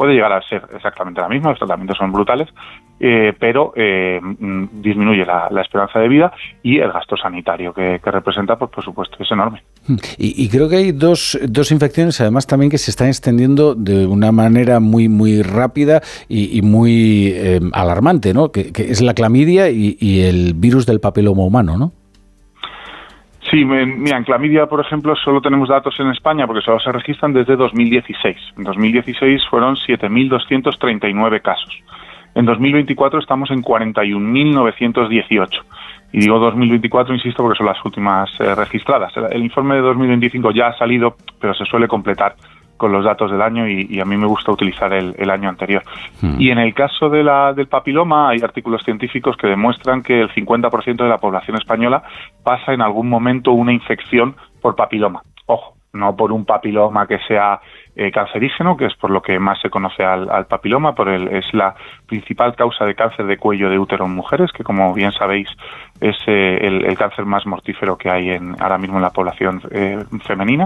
puede llegar a ser exactamente la misma, los tratamientos son brutales, pero disminuye la esperanza de vida y el gasto sanitario que representa, pues por supuesto, es enorme. Y creo que hay dos infecciones, además, también que se están extendiendo de una manera muy, muy rápida y muy alarmante, ¿no? Que es la clamidia y el virus del papiloma humano, ¿no? Sí, mira, en clamidia, por ejemplo, solo tenemos datos en España porque solo se registran desde 2016. En 2016 fueron 7.239 casos. En 2024 estamos en 41.918. Y digo 2024, insisto, porque son las últimas registradas. El informe de 2025 ya ha salido, pero se suele completar con los datos del año y a mí me gusta utilizar el año anterior. Y en el caso del papiloma hay artículos científicos que demuestran que el 50% de la población española pasa en algún momento una infección por papiloma. Ojo, no por un papiloma que sea cancerígeno, que es por lo que más se conoce al papiloma, es la principal causa de cáncer de cuello de útero en mujeres, que como bien sabéis es el cáncer más mortífero que hay ahora mismo en la población femenina,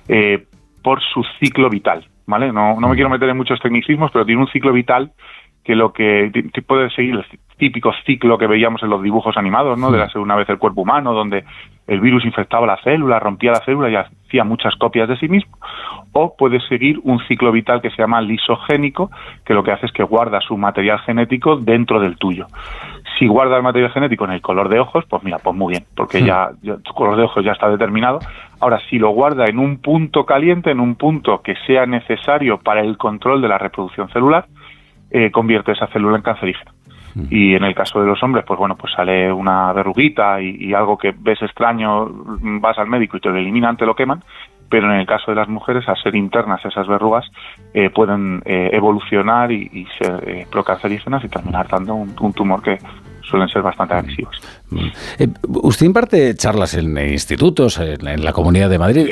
por su ciclo vital, ¿vale? No me quiero meter en muchos tecnicismos, pero tiene un ciclo vital que lo que puede seguir el típico ciclo que veíamos en los dibujos animados, ¿no? De la segunda vez el cuerpo humano, donde el virus infectaba la célula, rompía la célula y hacía muchas copias de sí mismo, o puede seguir un ciclo vital que se llama lisogénico, que lo que hace es que guarda su material genético dentro del tuyo. Si guarda el material genético en el color de ojos, pues mira, pues muy bien, porque ya tu color de ojos ya está determinado. Ahora, si lo guarda en un punto caliente, en un punto que sea necesario para el control de la reproducción celular, convierte esa célula en cancerígena. Y en el caso de los hombres, pues bueno, pues sale una verruguita y algo que ves extraño, vas al médico y te lo eliminan, te lo queman. Pero en el caso de las mujeres, al ser internas esas verrugas, pueden evolucionar y ser procancerígenas y terminar dando un tumor que suelen ser bastante agresivos. Usted imparte charlas en institutos, en la Comunidad de Madrid.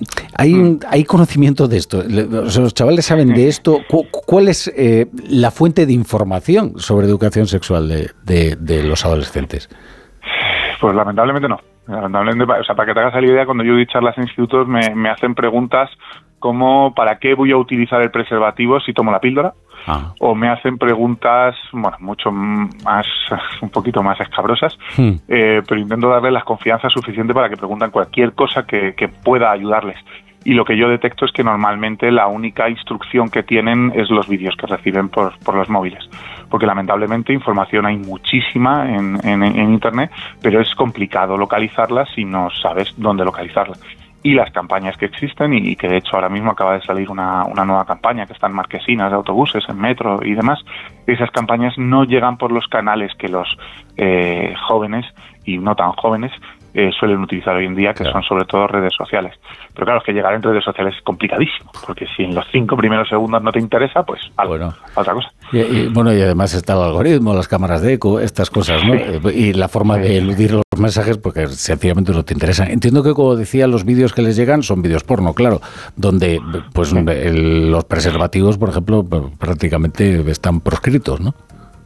¿Hay conocimiento de esto? ¿Los chavales saben de esto? ¿Cuál es la fuente de información sobre educación sexual de los adolescentes? Pues lamentablemente no. Lamentablemente, o sea, para que te hagas la idea, cuando yo doy charlas en institutos me hacen preguntas como ¿para qué voy a utilizar el preservativo si tomo la píldora? O me hacen preguntas, bueno, mucho más, un poquito más escabrosas, pero intento darles la confianza suficiente para que pregunten cualquier cosa que pueda ayudarles. Y lo que yo detecto es que normalmente la única instrucción que tienen es los vídeos que reciben por los móviles. Porque lamentablemente información hay muchísima en Internet, pero es complicado localizarla si no sabes dónde localizarla. Y las campañas que existen, y que de hecho ahora mismo acaba de salir una nueva campaña que está en marquesinas de autobuses, en metro y demás, esas campañas no llegan por los canales que los jóvenes y no tan jóvenes suelen utilizar hoy en día, que son sobre todo redes sociales. Pero claro, es que llegar en redes sociales es complicadísimo, porque si en los 5 primeros segundos no te interesa, pues otra cosa. Y además está el algoritmo, las cámaras de eco, estas cosas, ¿no? Sí. Y la forma de eludir los mensajes porque sencillamente no te interesan. Entiendo que, como decía, los vídeos que les llegan son vídeos porno, claro, donde pues los preservativos, por ejemplo, prácticamente están proscritos, ¿no?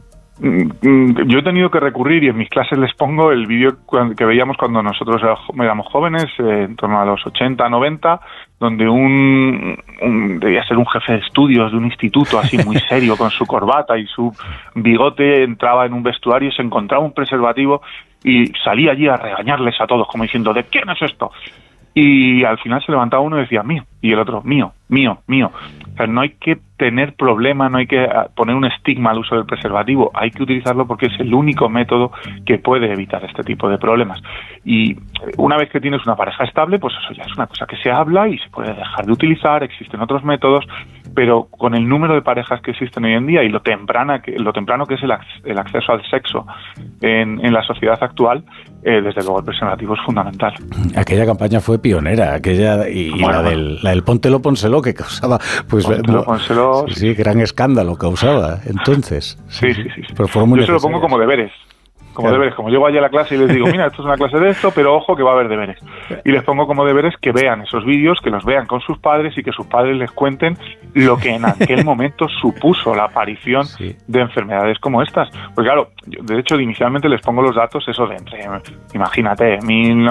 Yo he tenido que recurrir, y en mis clases les pongo el vídeo que veíamos cuando nosotros éramos jóvenes, en torno a los 80, 90, donde debía ser un jefe de estudios de un instituto así muy serio, con su corbata y su bigote, entraba en un vestuario y se encontraba un preservativo y salía allí a regañarles a todos, como diciendo, ¿de quién es esto? Y al final se levantaba uno y decía, mío, y el otro, mío. O sea, no hay que tener problema, no hay que poner un estigma al uso del preservativo, hay que utilizarlo porque es el único método que puede evitar este tipo de problemas. Y una vez que tienes una pareja estable, pues eso ya es una cosa que se habla y se puede dejar de utilizar, existen otros métodos, pero con el número de parejas que existen hoy en día y lo temprano que es el acceso al sexo en la sociedad actual, desde luego el preservativo es fundamental. Aquella campaña fue pionera, la del pónselo, que causaba pues pónselo, sí, gran escándalo causaba entonces. Sí. Pero fueron muy Yo se lo pongo como deberes. Deberes, como llego allí a la clase y les digo, mira, esto es una clase de esto, pero ojo que va a haber deberes. Y les pongo como deberes que vean esos vídeos, que los vean con sus padres y que sus padres les cuenten lo que en aquel momento supuso la aparición de enfermedades como estas. Porque claro, yo, de hecho, inicialmente les pongo los datos, eso de entre, imagínate,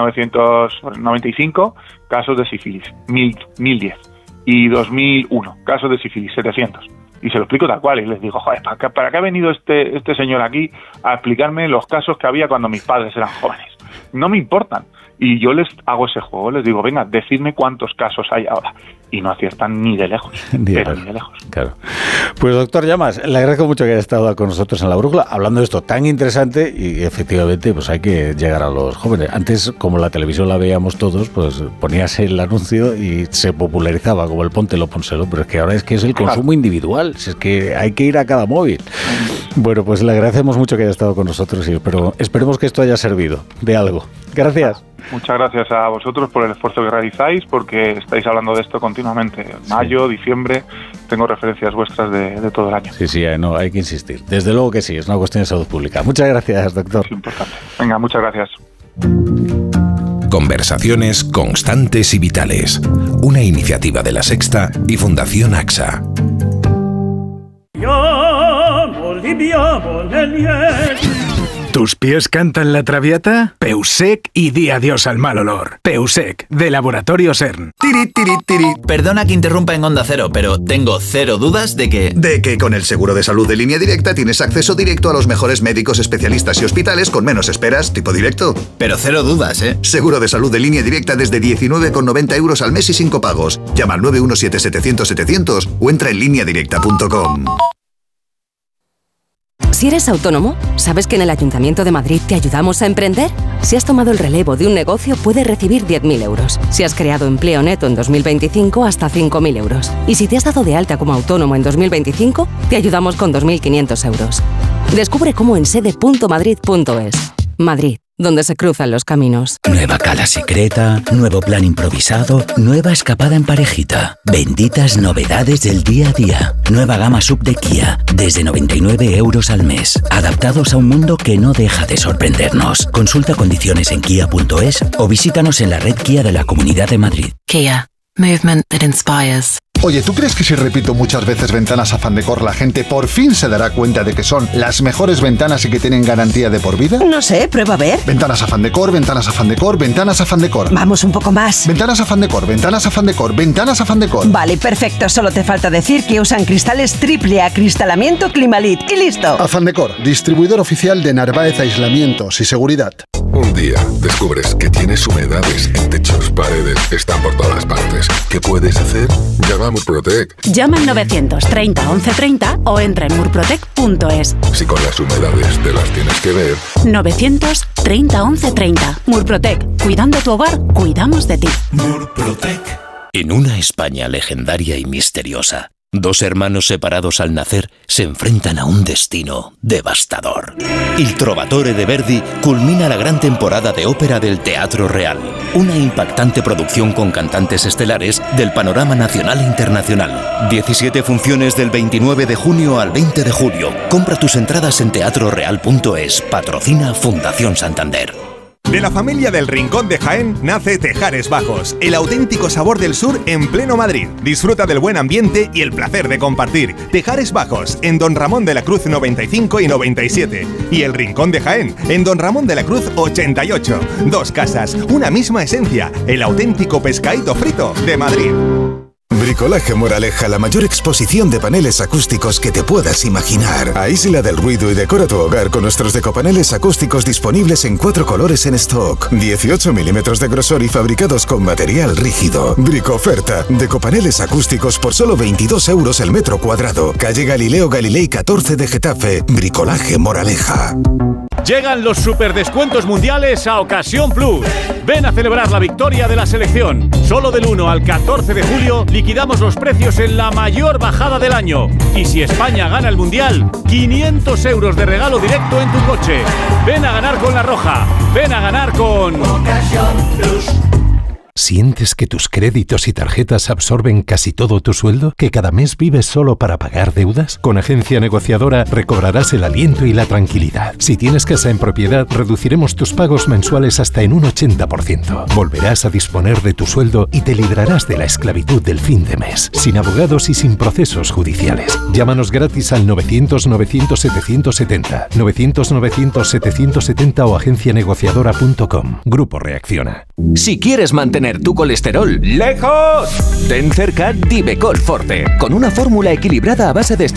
1995, casos de sífilis, 1010, y 2001, casos de sífilis, 700. Y se lo explico tal cual, y les digo, joder, ¿para qué ha venido este señor aquí a explicarme los casos que había cuando mis padres eran jóvenes? No me importan. Y yo les hago ese juego, les digo, venga, decidme cuántos casos hay ahora. Y no aciertan ni de lejos, ni de lejos. Claro. Pues doctor Llamas, le agradezco mucho que haya estado con nosotros en La Brújula, hablando de esto tan interesante, y efectivamente pues hay que llegar a los jóvenes. Antes, como la televisión la veíamos todos, pues ponías el anuncio y se popularizaba, como el póntelo, pónselo, pero es que ahora es el consumo individual, es que hay que ir a cada móvil. Bueno, pues le agradecemos mucho que haya estado con nosotros y esperemos que esto haya servido de algo. Gracias. Muchas gracias a vosotros por el esfuerzo que realizáis, porque estáis hablando de esto continuamente. Mayo, diciembre, tengo referencias vuestras de todo el año. Sí, no, hay que insistir. Desde luego que sí, es una cuestión de salud pública. Muchas gracias, doctor. Es importante. Venga, muchas gracias. Conversaciones constantes y vitales. Una iniciativa de La Sexta y Fundación AXA. ¿Tus pies cantan la traviata? Peusec y di adiós al mal olor. Peusec, de Laboratorio CERN. Tiri, tiri, tiri. Perdona que interrumpa en Onda Cero, pero tengo cero dudas de que con el seguro de salud de Línea Directa tienes acceso directo a los mejores médicos, especialistas y hospitales con menos esperas, tipo directo. Pero cero dudas, ¿eh? Seguro de salud de Línea Directa desde 19,90 € al mes y 5 pagos. Llama al 917-700-700 o entra en lineadirecta.com. Si eres autónomo, ¿sabes que en el Ayuntamiento de Madrid te ayudamos a emprender? Si has tomado el relevo de un negocio, puedes recibir 10.000 euros. Si has creado empleo neto en 2025, hasta 5.000 euros. Y si te has dado de alta como autónomo en 2025, te ayudamos con 2.500 euros. Descubre cómo en sede.madrid.es. Madrid, donde se cruzan los caminos. Nueva cala secreta, nuevo plan improvisado, nueva escapada en parejita. Benditas novedades del día a día. Nueva gama sub de Kia, desde 99 € al mes. Adaptados a un mundo que no deja de sorprendernos. Consulta condiciones en kia.es o visítanos en la red Kia de la Comunidad de Madrid. Kia, movement that inspires. Oye, ¿tú crees que si repito muchas veces Ventanas Afán Decor, la gente por fin se dará cuenta de que son las mejores ventanas y que tienen garantía de por vida? No sé, prueba a ver. Ventanas Afán Decor, Ventanas Afán Decor, Ventanas Afán Decor. Vamos un poco más. Ventanas Afán Decor, Ventanas Afán Decor, Ventanas Afán Decor. Vale, perfecto. Solo te falta decir que usan cristales triple acristalamiento Climalit y listo. Afán Decor, distribuidor oficial de Narváez Aislamientos y Seguridad. Un día descubres que tienes humedades en techos, paredes, están por todas partes. ¿Qué puedes hacer? Llama a Murprotec. Llama al 930 1130 o entra en murprotec.es. Si con las humedades te las tienes que ver. 930 1130. Murprotec. Cuidando tu hogar, cuidamos de ti. Murprotec. En una España legendaria y misteriosa, dos hermanos separados al nacer se enfrentan a un destino devastador. Il Trovatore de Verdi culmina la gran temporada de ópera del Teatro Real, una impactante producción con cantantes estelares del panorama nacional e internacional. 17 funciones del 29 de junio al 20 de julio. Compra tus entradas en teatroreal.es. Patrocina Fundación Santander. De la familia del Rincón de Jaén nace Tejares Bajos, el auténtico sabor del sur en pleno Madrid. Disfruta del buen ambiente y el placer de compartir. Tejares Bajos, en Don Ramón de la Cruz 95 y 97. Y el Rincón de Jaén, en Don Ramón de la Cruz 88. Dos casas, una misma esencia, el auténtico pescadito frito de Madrid. Bricolaje Moraleja, la mayor exposición de paneles acústicos que te puedas imaginar. Aísla del ruido y decora tu hogar con nuestros decopaneles acústicos disponibles en 4 colores en stock. 18 milímetros de grosor y fabricados con material rígido. Bricoferta, decopaneles acústicos por solo 22 € el metro cuadrado. Calle Galileo Galilei 14 de Getafe. Bricolaje Moraleja. Llegan los superdescuentos mundiales a Ocasión Plus. Ven a celebrar la victoria de la selección. Solo del 1 al 14 de julio liquidamos los precios en la mayor bajada del año. Y si España gana el Mundial, 500 € de regalo directo en tu coche. Ven a ganar con La Roja. Ven a ganar con Ocasión Plus. ¿Sientes que tus créditos y tarjetas absorben casi todo tu sueldo? ¿Que cada mes vives solo para pagar deudas? Con Agencia Negociadora recobrarás el aliento y la tranquilidad. Si tienes casa en propiedad, reduciremos tus pagos mensuales hasta en un 80%. Volverás a disponer de tu sueldo y te librarás de la esclavitud del fin de mes, sin abogados y sin procesos judiciales. Llámanos gratis al 900-900-770, 900-900-770 o agencianegociadora.com. Grupo Reacciona. Si quieres mantener mantener tu colesterol lejos. Ten cerca Divecol Forte, con una fórmula equilibrada a base de